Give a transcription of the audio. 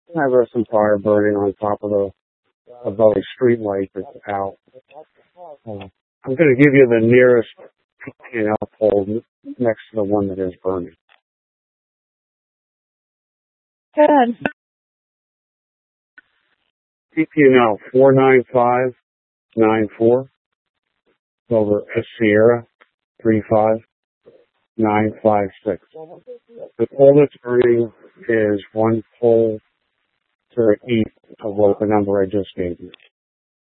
I have some fire burning on top of the street light that's out. I'm going to give you the nearest P&L pole next to the one that is burning. Good. PPNL 49594 over Sierra 35956. The pole that's burning is one pole to the east of what the number I just gave you.